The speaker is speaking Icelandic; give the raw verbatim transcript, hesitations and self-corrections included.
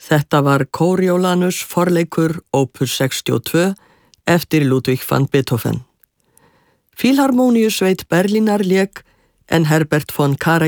Þetta var Coriolanus forleikur opus sextíu og tvö eftir Ludwig van Beethoven. Fílharmóníusveit Berlínar lék en Herbert von Karajan